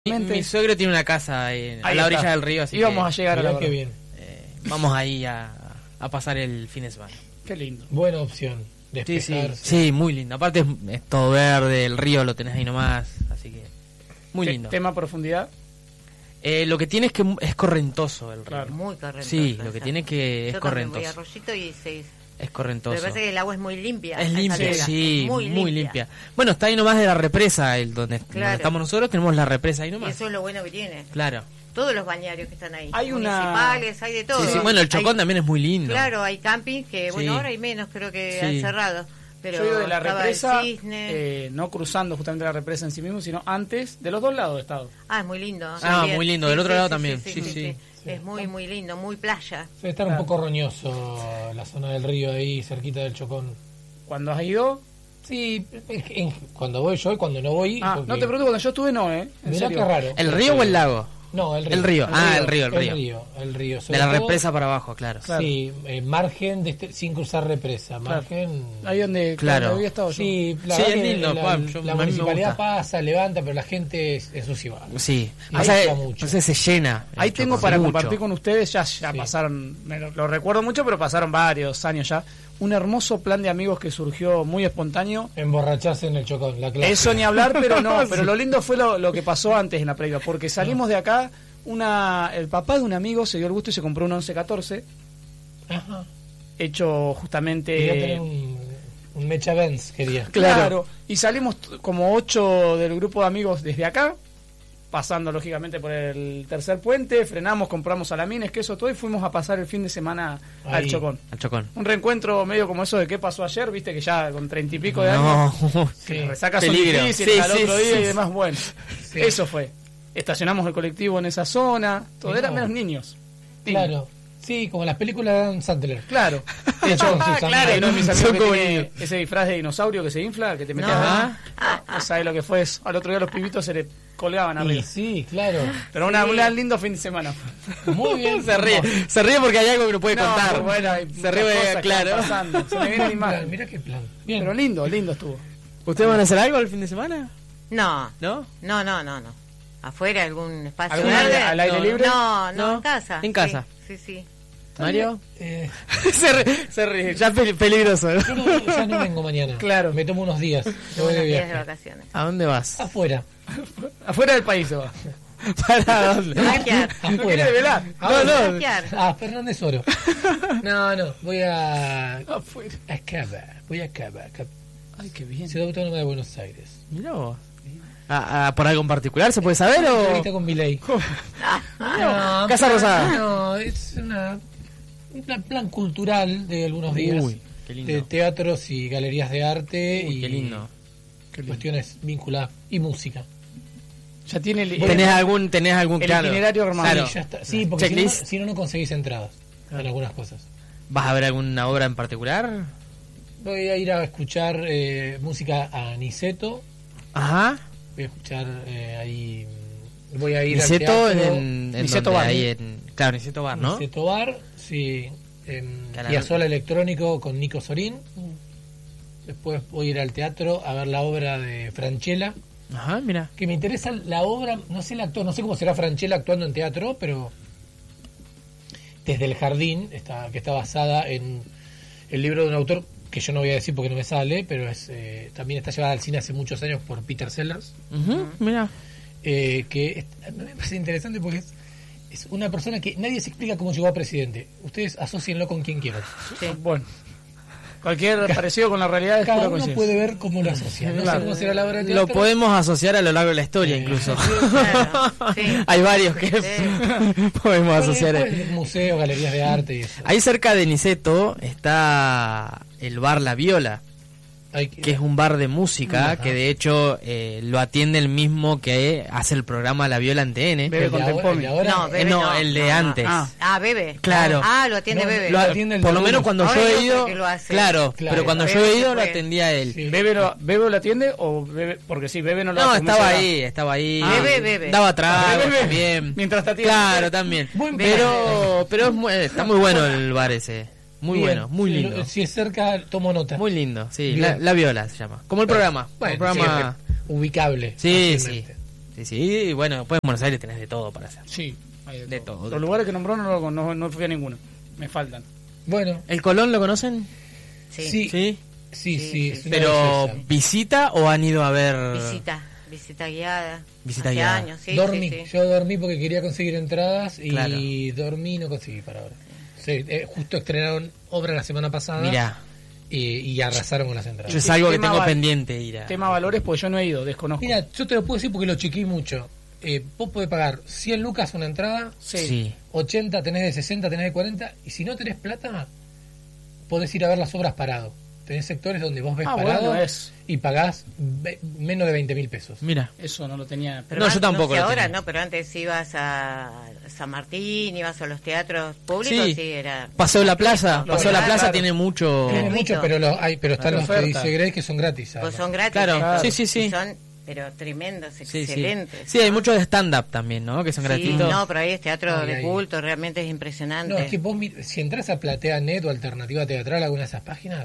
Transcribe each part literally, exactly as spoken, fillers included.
Mi, mi suegro tiene una casa en, a la orilla del río, así íbamos que, a llegar a la qué bien. Eh, vamos ahí a, a pasar el fin de semana. Qué lindo. Buena opción. Sí, sí, sí, muy lindo. Aparte es, es todo verde, el río lo tenés ahí nomás, así que muy lindo. ¿Tema profundidad? Eh, lo que tiene es que es correntoso el río. Claro. Muy correntoso. Sí, lo que tiene es que es Yo correntoso. Voy a Arroyito y se... Es correntoso. Pero me parece que el agua es muy limpia. Es limpia, sí, es muy, muy, muy limpia. limpia. Bueno, está ahí nomás de la represa, el donde, Claro. donde estamos nosotros, tenemos la represa ahí nomás. Y eso es lo bueno que tiene. Claro. Todos los bañarios que están ahí. Hay una- municipales, hay de todo. Sí, sí, bueno, el Chocón Hay- también es muy lindo. Claro, hay camping que, bueno, Sí. ahora hay menos, creo que Sí. han cerrado. Pero Yo he ido de la estaba el represa, Cisne. eh, no cruzando justamente la represa en sí mismo, sino antes, de los dos lados he estado. Ah, es muy lindo. Ah, también. muy lindo, del otro lado también. Sí, sí. Es muy, muy lindo, muy playa. Debe estar un poco roñoso la zona del río ahí, cerquita del Chocón. ¿Cuándo has ido? Sí, es que en- cuando voy yo y cuando no voy... Ah, porque- no te pregunto, cuando yo estuve no, ¿eh? En Mirá serio. qué raro. ¿El río o el lago? No, el río. El río. Ah, el río, el El río. río, el río. De Sobre la todo- represa para abajo, claro. Claro. Sí, eh, margen de este- sin cruzar represa. Margen... Ahí donde Claro. claro, había estado yo. Sí, la, Sí, verdad es que lindo, la, Juan, yo- la a mí me municipalidad gusta. pasa, levanta, pero la gente es, es sucia. Sí. Y O sea, gusta mucho. entonces se llena. el Ahí tengo Chocón, para mucho. compartir con ustedes, ya, ya Sí. pasaron, me lo, lo recuerdo mucho, pero pasaron varios años ya, un hermoso plan de amigos que surgió muy espontáneo. Emborracharse en el Chocón, la clase. Eso ni hablar, pero no, Sí. pero lo lindo fue lo, lo que pasó antes en la previa, porque salimos de acá, una el papá de un amigo se dio el gusto y se compró un once catorce, Ajá. hecho Quería justamente... tener un, un Mecha Benz, quería. Claro, y salimos t- como ocho del grupo de amigos desde acá, pasando lógicamente por el tercer puente, frenamos, compramos salamines, queso, todo, y fuimos a pasar el fin de semana al Ahí. Chocón. Al Chocón. Un reencuentro medio como eso de qué pasó ayer, viste que ya con treinta y pico de años, No. que Sí. las resacas son Peligro. difíciles Sí, al sí, otro día sí. y demás, bueno, Sí. eso fue. Estacionamos el colectivo en esa zona, todo, Mirá eran vos. menos niños. Niños. Claro. Sí, como las películas de Adam Sandler. Claro. De hecho, Ah, sus claro, amigos. uno de mis amigos Son que como tiene niños. ese disfraz de dinosaurio que se infla, que te metías No. ah, no sabes lo que fue eso. Al otro día los pibitos se le colgaban Y arriba. sí, claro. Pero una, Sí. un lindo fin de semana. Muy bien. Se ríe. Se ríe porque hay algo que no puede No, contar. bueno, hay se muchas ríe, cosas que claro. van pasando. Se me viene la Plan, imagen. Mirá qué plan. Bien. Pero lindo, lindo estuvo. ¿Ustedes van a hacer algo el fin de semana? No, ¿No? no, no, no, no. ¿Afuera algún espacio ¿Algún verde? al- al aire No, libre? No, no, No, en casa. en casa. Sí, sí, sí. ¿Mario? Eh, se, ríe, se ríe. Ya pe- peligroso, ¿no? yo no, ya no vengo mañana. Claro. Me tomo unos días. Me Tengo voy de unos días de viaje. vacaciones. ¿A dónde vas? Afuera. Afuera del país se va. ¿Para dónde? A esquiar. ¿No quiere Afuera. develar? No, A no. esquiar. Ah, Fernández Oro. No, no. Voy a. Afuera. A Cava. Voy a Cava. Cap- Ay, qué bien. Ciudad Autónoma de Buenos Aires. Mirá vos. ¿A- a- ¿Por algo en particular se puede saber Una o...? entrevista con Milei. No, Casa plan- Rosada. No, es una, un plan, plan cultural de algunos días. Uy, qué lindo. De teatros y galerías de arte Uy, y qué lindo. cuestiones vinculadas y música. Ya tiene el, ¿Tenés algún, tenés algún el claro, itinerario armado. claro. Sí, ya está. Sí, porque si no, Checklist. si no, no conseguís entradas en algunas cosas. ¿Vas a ver alguna obra en particular? Voy a ir a escuchar eh, música a Niceto. Ajá. Voy a escuchar eh, ahí. Voy a ir Niceto al teatro. en, en Niceto donde, Bar. ahí en, claro, Niceto Bar, ¿no? Niceto Bar, sí. En Claro. Piazzolla Electrónico con Nico Sorín. Después voy a ir al teatro a ver la obra de Franchella. Ajá, mira. Que me interesa la obra, no sé el actor, no sé cómo será Franchella actuando en teatro, pero Desde el Jardín, está, que está basada en el libro de un autor que yo no voy a decir porque no me sale, pero es eh, también está llevada al cine hace muchos años por Peter Sellers, Ujú, mira. eh, que es- me parece interesante porque es, es una persona que nadie se explica cómo llegó a presidente. Ustedes asócienlo con quien quieran. Sí. Bueno, cualquier parecido con la realidad es Cada pura uno coincidencia. puede ver cómo lo asocia. No Claro. sé cómo será la obra de Lo teatro. podemos asociar a lo largo de la historia, incluso. Claro, sí. Hay varios que Sí. podemos Bueno, asociar. después, museos, galerías de arte y eso. Ahí cerca de Niceto está el bar La Viola, Hay que es un bar de música, Ajá. que de hecho eh, lo atiende el mismo que hace el programa La Viola en T N. Bebe el de con ahora- Tempomi. el de ahora- No, Eh, Bebe no, no. el de No, no. antes. Ah. Ah, Bebe. Claro. Ah, lo atiende No, Bebe. lo atiende el Por de lo menos algunos. cuando Ahora yo hay he otro ido, que lo hace. claro, Claro. pero cuando Bebe yo he se ido lo fue. atendía él. Sí. ¿Bebe lo, ¿Bebe lo atiende o Bebe? Porque si Bebe no lo No, hace, estaba ¿cómo será? ahí, estaba ahí. Ah, Bebe, Bebe. Daba trago Bebe. también. Mientras te atiende. Claro, también. Buen Pero, pero es muy- está muy bueno el bar ese. Muy Bien. bueno, muy Sí, lindo. lo- Si es cerca, tomo nota. Muy lindo, sí. Bien. La, La Viola se llama. Como el programa. Bueno, el programa. sí, ubicable. Sí, fácilmente. Sí, sí, y bueno, después en Buenos Aires tenés de todo para hacer. Sí, hay de, De todo. todo, de Los lugares que nombró no, lo- no, no fui a ninguno. Me faltan. Bueno, ¿El Colón lo conocen? Sí. sí, sí, Sí. sí, Sí, es sí, una ¿Pero belleza. visita o han ido a ver...? Visita, visita guiada. Visita Hace guiada. años, sí, dormí, sí, sí. yo dormí porque quería conseguir entradas y Claro. dormí y no conseguí para ahora. Sí, eh, justo estrenaron obra la semana pasada Mirá, y, y arrasaron con las entradas. yo es algo que Tema tengo val- pendiente ir a... Tema valores, pues yo no he ido, desconozco. Mira, yo te lo puedo decir porque lo chequeé mucho. Eh, vos podés pagar cien lucas una entrada, Sí. Sí. ochenta tenés de sesenta, tenés de cuarenta, y si no tenés plata, podés ir a ver las obras parado. Tenés sectores donde vos ves Ah, parado bueno, es. y pagás ve- menos de veinte mil pesos. Mira. Eso no lo tenía. Pero No, yo antes- tampoco sé lo ahora, tenía. no, pero antes ibas a San Martín, ibas a los teatros públicos, Sí. sí, era... Paseo la Plaza, Lo Paseo la claro, Plaza claro. tiene mucho... Tiene Gratuito. mucho, pero, los, hay, pero están Hay los que oferta. dice Grace que son gratis. Pues además. son gratis. Claro, estos. sí, sí, sí. Y son, pero tremendos, Sí, sí. excelentes. Sí, hay muchos de stand-up también, ¿no? Que son Sí, gratuitos. no, pero ahí es teatro Ay, de ay. culto, realmente es impresionante. No, es que vos, mi- si entras a Platea Net o Alternativa Teatral, alguna de esas páginas,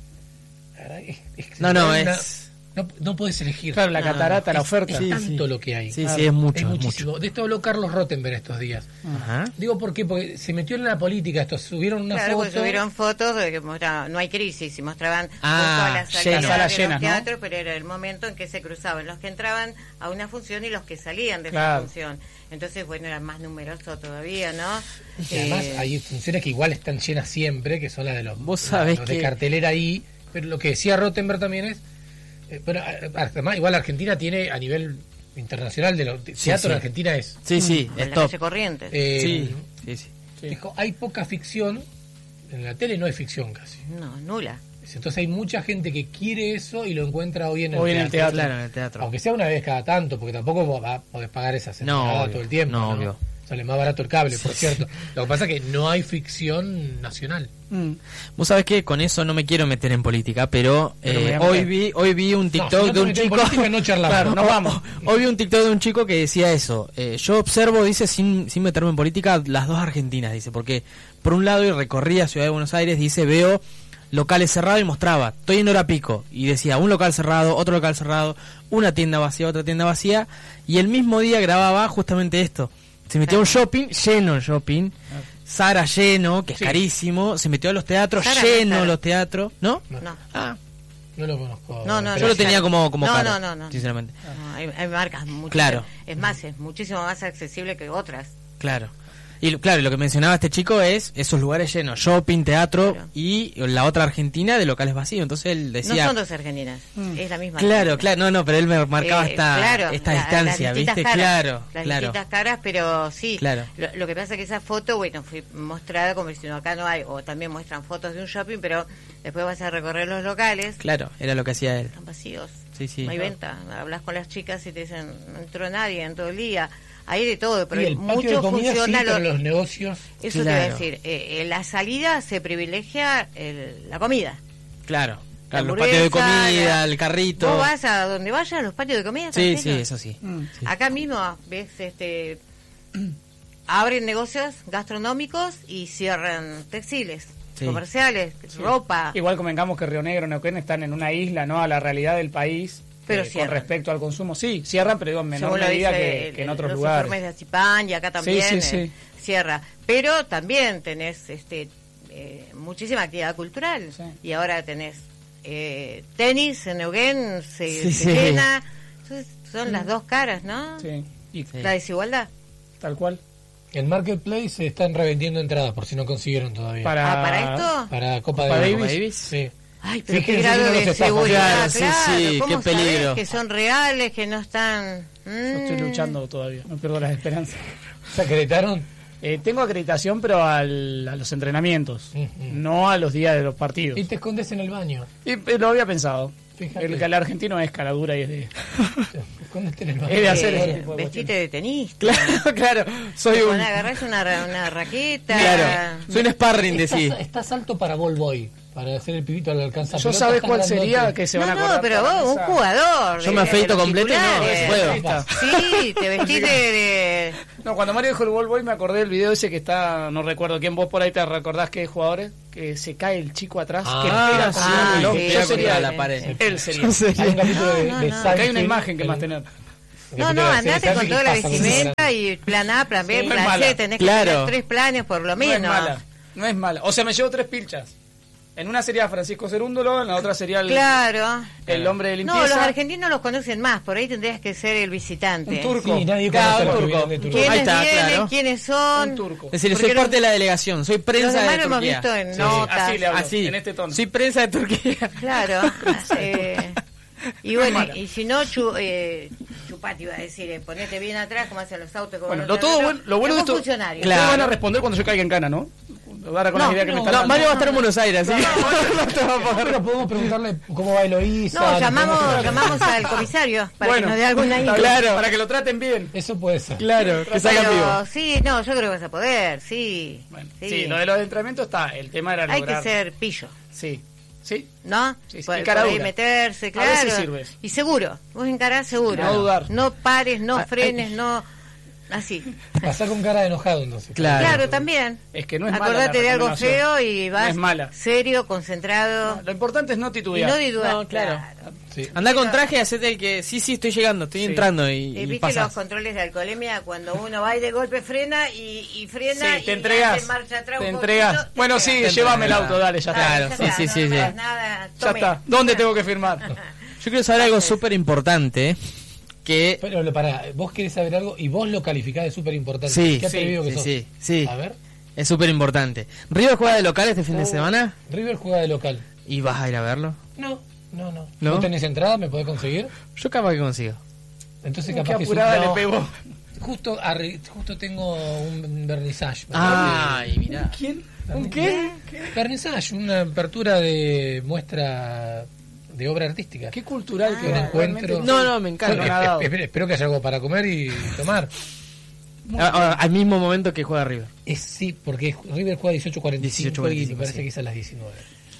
la verdad, es, es- No, no, una- es... no, no podés elegir. Claro, la No, catarata, la Es- oferta. Es Sí, tanto sí. lo que hay. Sí, Claro, sí, es mucho, es es muchísimo. mucho. De esto habló Carlos Rottenberg estos días. Ajá. Digo, ¿por qué? Porque se metió en la política esto. Subieron una Claro, foto. pues subieron fotos de que mostraban, no hay crisis, y mostraban Ah, justo a la salida lleno. de Salas los llenas, ¿no? teatros, pero era el momento en que se cruzaban los que entraban a una función y los que salían de Claro. esa función. Entonces, bueno, era más numeroso todavía, ¿no? Y además Eh, hay funciones que igual están llenas siempre, que son las de los, Vos sabés los de que- cartelera ahí. Pero lo que decía Rottenberg también es. eh, bueno, a- además, igual Argentina tiene a nivel internacional de los de- Sí, teatro sí. en Argentina es. Sí, sí, en es la top. calle Corrientes. eh, Sí, sí, sí. Sí. dijo, hay poca ficción. En la tele no hay ficción casi. No, nula. Entonces hay mucha gente que quiere eso y lo encuentra hoy en el Hoy en teatro. el teatro. Claro, en el teatro. Aunque sea una vez cada tanto, porque tampoco vos va- podés pagar esas No, entradas obvio. todo el tiempo. No, No, obvio. Sale más barato el cable, por Sí, cierto. Lo que pasa es que no hay ficción nacional. Mm. Vos sabés que con eso no me quiero meter en política, pero, Pero eh, me voy a hoy meter. vi hoy vi un No, TikTok si no te de un metes en chico. política, no charlamos. Claro, no vamos. Hoy vi un TikTok de un chico que decía eso. eh, yo observo, dice, sin, sin meterme en política, las dos Argentinas, dice, porque por un lado y recorría Ciudad de Buenos Aires, dice, veo locales cerrados y mostraba, estoy en hora pico, y decía, un local cerrado, otro local cerrado, una tienda vacía, otra tienda vacía, y el mismo día grababa justamente esto. Se metió a un shopping, lleno el shopping, Zara lleno, que es Sí. carísimo, se metió a los teatros, Zara no es lleno Zara. los teatros, ¿no? No. Ah, No lo conozco. No, no, yo no, lo tenía Zara. como, como No, caro, no, no, no. sinceramente. No, hay, hay marcas mucho. Claro. Es más, es muchísimo más accesible que otras. Claro. Y lo- claro, lo que mencionaba este chico es esos lugares llenos, shopping, teatro Claro. y la otra Argentina de locales vacíos. Entonces él No decía, son dos argentinas, Mm. es la misma. claro, Argentina. claro, no, no, pero él me marcaba Eh, esta, claro, esta la- distancia, las ¿viste? distintas caras, Claro, las claro. distintas caras, pero sí. Claro. Lo, lo que pasa es que esa foto, bueno, fue mostrada como si no, acá no hay, o también muestran fotos de un shopping, pero después vas a recorrer los locales, Claro, era lo que hacía él. están vacíos. Sí, sí. No hay venta. Hablas con las chicas y te dicen, no entró nadie en todo el día. Hay de todo, pero Y el patio mucho de comida sí, funciona. pero lo- los negocios. Eso te iba a Claro. decir. Eh, en la salida se privilegia el- la comida. Claro, La claro, los patios de hamburguesa, comida, la- el carrito. Vos vas a donde vayas, los patios de comida están Sí, llenos. sí, eso sí. Mm. Sí. Acá mismo ves, este, abren negocios gastronómicos y cierran textiles, Sí. comerciales, ropa. Igual convengamos que Río Negro, Neuquén están en una isla, ¿no? A la realidad del país. Pero eh, con cierran. respecto al consumo. Sí, cierran, pero digo, en menor Según lo medida dice que, el- que en otros los lugares. informes de Azipán, y acá también Sí, sí, eh, sí. cierra. Pero también tenés este eh, muchísima actividad cultural. Sí. Y ahora tenés eh, tenis en Neuquén, se, Sí, se sí. llena. Entonces son las dos caras, ¿no? Sí, y Sí. La desigualdad. tal cual. En Marketplace se están revendiendo entradas por si no consiguieron todavía. Para, Ah, ¿para esto? Para Copa, Copa Davis. Davis. Sí. Ay, pero Fíjense qué grado si no de los estafan. seguridad, Claro, sí, claro. sí, ¿Cómo qué peligro. sabés que son reales, que no están...? Yo estoy Mm. luchando todavía, no pierdo las esperanzas. ¿Se acreditaron? Eh, tengo acreditación, pero al- a los entrenamientos, Ujú. no a los días de los partidos. Y te escondes en el baño. Y, eh, lo había pensado. Fíjate. El, el argentino es cara dura y es de... Escondete en el baño. Es de hacer Eh, ese tipo de vestite de tenista. Claro, claro, soy un... Agarrás una, ra- una raqueta. Claro, soy un sparring de sí. Estás, estás alto para ball boy, para hacer el pibito al alcanza. ¿Yo sabes cuál sería que se No, van a no, acordar pero para vos, un esa- jugador. Yo de- me de afeito los completo y no, titulares. no puedo. Está. Sí, te vestís de... de- No, cuando Mario dijo el ball boy me acordé del video ese que está, no recuerdo quién, vos por ahí te recordás qué jugadores, que se cae el chico atrás, que Ah, pega sí, con el reloj. sí, Yo sí, sería a sí, la sí. pared. él sería. Hay un capítulo de, No, no, de no. Acá hay una Seinfeld, imagen que el- más tener. No, no, andate con toda la vestimenta y plan A, plan B, Sí, no plan es mala. C, tenés que Claro. tener tres planes por lo No es menos. mala. No es mala. O sea, me llevo tres pilchas. En una sería Francisco Cerúndolo, en la otra sería el, Claro. el hombre de limpieza. No, los argentinos los conocen más, por ahí tendrías que ser el visitante. Un turco. Sí, nadie Claro, conoce a los que turco. vienen de Turquía. Ahí ¿Quiénes está, vienen? claro. ¿Quiénes son? Un turco. Es decir, Porque soy los- parte de la delegación, soy Los prensa demás de lo hemos Turquía. visto en Sí, notas. así le hablo, Así, en este tono. soy prensa de Turquía. Claro. eh, y bueno, Mala. y si no, chu, eh, chupate iba a decir, eh, ponete bien atrás, como hacen los autos. Como Bueno, los lo, todo reloj, bueno, lo bueno de es un esto. funcionario. Claro. Ustedes van a responder cuando yo caiga en cana, ¿no? Ahora con No, las ideas que me no, están No, dando. Mario va a estar en Buenos Aires, así. Pero podemos preguntarle cómo va Eloísa. No, nos llamamos, podemos- llamamos al comisario para Bueno, que nos dé alguna está info. bien, Claro. Para que lo traten bien. Eso puede ser. Claro, que salga vivo. Pero sí, no, yo creo que vas a poder, sí. Bueno, sí. sí. lo de los entrenamientos está. El tema era Hay lograr. que ser pillo, Sí. Sí. ¿no? Sí, sí, Por, y por cara ahí dura. meterse, A claro. veces sirves. Y seguro, vos encarás seguro. No dudar. No pares, no Ah, frenes, no... Así. Pasar con cara de enojado, entonces. Claro. Claro, también. Es que no es mala Acordate la de algo recomendación. feo y vas No es mala. serio, concentrado. No, lo importante es no y titubear. no dudar. No, claro. Sí. Anda con traje y hacete el que sí, sí, estoy llegando, estoy Sí. entrando y, Eh, y ¿Viste los pasás. controles de alcoholemia? Cuando uno va y de golpe frena y, y frena Sí, y te entregas. hace marcha atrás Te un entregas. poquito, te Bueno, entregas. sí, Te llévame el entregas. auto, dale, ya está. Claro, Ya sí, está, sí, no sí, me sí. hagas nada, Ya tome. está. ¿Dónde tengo que firmar? Yo quiero saber algo súper importante, que... Pero lo- pará, vos querés saber algo y vos lo calificás de súper importante. Sí, Qué atrevido sí, que sos. sí, sí. A ver, Es súper importante. ¿River juega de local este fin de semana? River juega de local. ¿Y vas a ir a verlo? No, no, no. ¿No? ¿No tenés entrada? ¿Me podés conseguir? Yo capaz que consigo. Entonces Qué capaz que... apurada no, le pegó. Justo, arre- justo tengo un vernissage. ¿me Ay, mirá. ¿Quién? ¿Un qué? entendés? Vernissage, una apertura de muestra de obra artística. Qué cultural que Un era. encuentro. Realmente- No, no, me encanta. Bueno, Nada. esp- esp- espero que haya algo para comer y tomar. A- a- al mismo momento que juega River. Es sí, porque River juega dieciocho cuarenta y cinco dieciocho cuarenta y y cinco, me parece sí. que es a las diecinueve.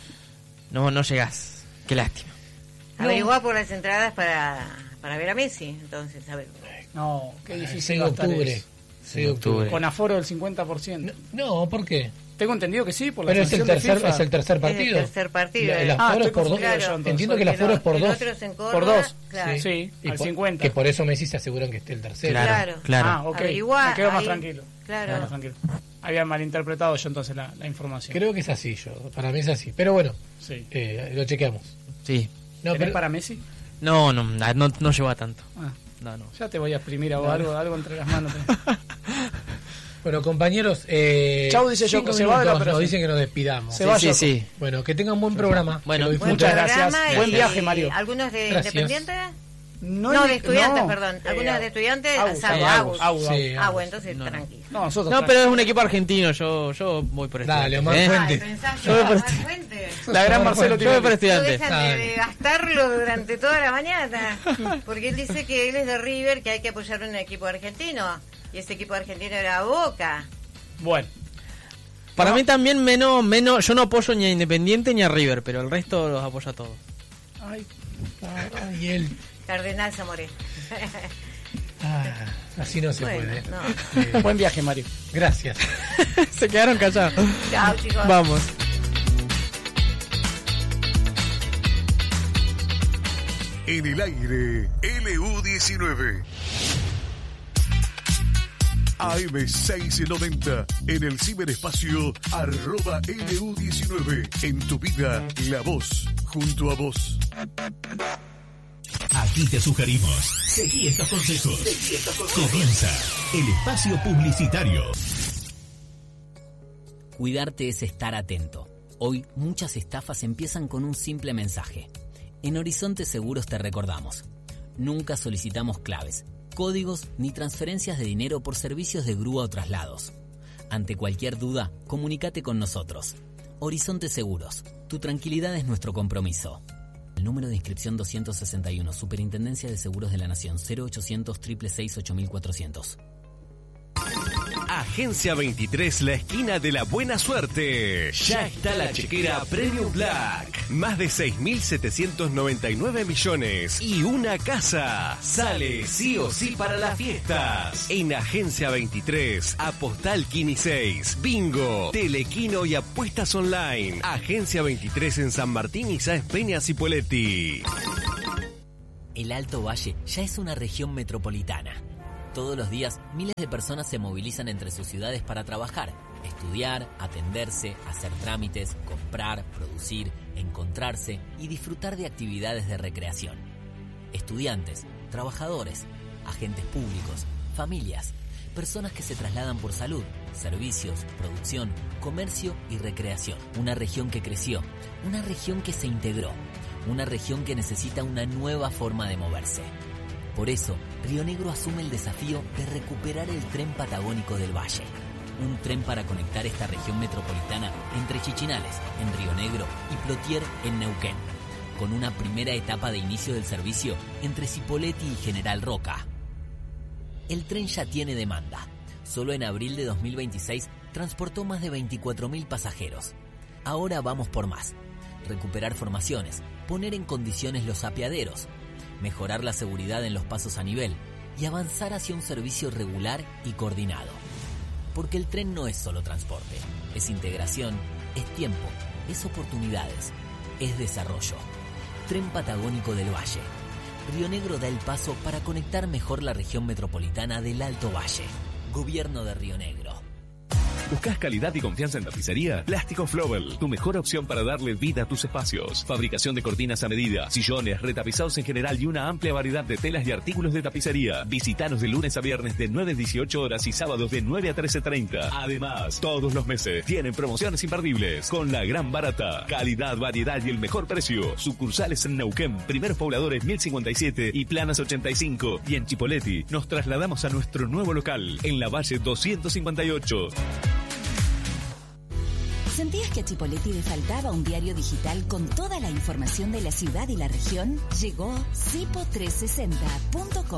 No, no llegás. Qué lástima. Averiguá por las entradas para, para ver a Messi. Entonces, a ver. No, qué seis difícil de va a estar octubre. eso. seis de octubre. Con aforo del cincuenta por ciento. No, no, ¿por qué? Tengo entendido que sí, por la Pero es el sanción de tercer, FIFA. es el tercer Es partido. el tercer partido. La- el eh. Ah, aforo estoy es por dos. confundido yo, Claro. entonces. Entiendo que el aforo es por El dos. otro es en Córdoba, Por dos. Claro. Sí, Y al por- cincuenta. Que por eso Messi se aseguran que esté el tercero. Claro, Claro. claro. Ah, ok. Averiguá Me quedo más ahí. tranquilo. Claro. Me quedo más tranquilo. Había malinterpretado yo entonces la, la información. Creo que es así, yo. Para mí es así. Pero bueno, Sí. eh, lo chequeamos. Sí. No, ¿Tenés pero, para Messi? No, no, no, no llegó a tanto. Ah, No, no. ya te voy a exprimir a vos, algo, algo entre las manos. bueno, compañeros. Eh, Chau, dice cinco Yoko, se va de la minutos, nos operación. dicen que nos despidamos. Se Sí, va sí, Yoko. sí. Bueno, que tengan un buen programa. Bueno, que lo Buen disfruten. Muchas gracias. programa Buen y- viaje, Mario. ¿Algunos de Gracias. Independiente? No, No, es- de estudiantes, no. perdón. Algunos Eh, de estudiantes, Agus, salvo eh, Agus. Agus, Agus. Sí, Ah, Agus. bueno, entonces No, no. tranquilo. No, nosotros. No, pero es un equipo argentino, yo yo voy por Dale, estudiantes, Omar ¿eh? Fuentes. Ay, pensás Yo voy que por Omar este- Fuentes. La gran Marcelo Yo voy por tiene. No estudiantes. dejan de, Dale. de gastarlo durante toda la mañana. Porque él dice que él es de River, que hay que apoyar a un equipo argentino. Y ese equipo argentino era Boca. Bueno, Para mí también menos, menos, yo no apoyo ni a Independiente ni a River, pero el resto los apoyo a todos. ay, Ay, él. Cardenal Zamoré. Ah, así no se Bueno, puede. no. Eh, buen viaje, Mario. gracias. Se quedaron callados. Chao, chicos. Vamos. En el aire, L U diecinueve. A M seiscientos noventa, en el ciberespacio, arroba L U diecinueve. En tu vida, la voz, junto a vos. Aquí te sugerimos. Seguí estos consejos. Comienza el espacio publicitario. Cuidarte es estar atento. Hoy muchas estafas empiezan con un simple mensaje. En Horizonte Seguros te recordamos. Nunca solicitamos claves, códigos ni transferencias de dinero por servicios de grúa o traslados. Ante cualquier duda, comunícate con nosotros. Horizonte Seguros. Tu tranquilidad es nuestro compromiso. El número de inscripción doscientos sesenta y uno, Superintendencia de Seguros de la Nación, cero ochocientos, seiscientos sesenta y seis, ocho mil cuatrocientos. Agencia veintitrés, la esquina de la buena suerte. Ya está la chequera Premium Black. Más de seis mil setecientos noventa y nueve millones. Y una casa. Sale sí o sí para las fiestas. En Agencia veintitrés, Apostal Kini seis, Bingo, Telequino y apuestas online. Agencia veintitrés en San Martín y Sáenz Peña Cipolletti. el Alto Valle ya es una región metropolitana. Todos los días, miles de personas se movilizan entre sus ciudades para trabajar, estudiar, atenderse, hacer trámites, comprar, producir, encontrarse y disfrutar de actividades de recreación. Estudiantes, trabajadores, agentes públicos, familias, personas que se trasladan por salud, servicios, producción, comercio y recreación. Una región que creció, una región que se integró, una región que necesita una nueva forma de moverse. Por eso, Río Negro asume el desafío de recuperar el tren patagónico del Valle. Un tren para conectar esta región metropolitana entre Chichinales, en Río Negro, y Plotier, en Neuquén, con una primera etapa de inicio del servicio entre Cipolletti y General Roca. El tren ya tiene demanda. Solo en abril de dos mil veintiséis transportó más de veinticuatro mil pasajeros. Ahora vamos por más. Recuperar formaciones, poner en condiciones los apeaderos, mejorar la seguridad en los pasos a nivel y avanzar hacia un servicio regular y coordinado. Porque el tren no es solo transporte, es integración, es tiempo, es oportunidades, es desarrollo. Tren Patagónico del Valle. Río Negro da el paso para conectar mejor la región metropolitana del Alto Valle. Gobierno de Río Negro. ¿Buscas calidad y confianza en tapicería? Plástico Flobel, tu mejor opción para darle vida a tus espacios. Fabricación de cortinas a medida, sillones, retapizados en general y una amplia variedad de telas y artículos de tapicería. Visítanos de lunes a viernes de nueve a dieciocho horas y sábados de nueve a trece treinta. Además, todos los meses tienen promociones imperdibles con la gran barata. Calidad, variedad y el mejor precio. Sucursales en Neuquén, Primeros Pobladores mil cincuenta y siete y Planas ochenta y cinco. Y en Chipolletti nos trasladamos a nuestro nuevo local en la Valle doscientos cincuenta y ocho. ¿Sentías que a Chipolletti le faltaba un diario digital con toda la información de la ciudad y la región? Llegó Cipo trescientos sesenta punto com.